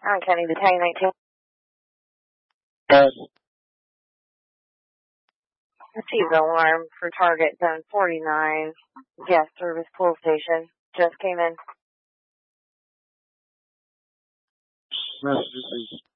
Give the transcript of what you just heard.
Allen County, the Tag 19. Received alarm for target zone 49, gas service pool station. Just came in. Messages.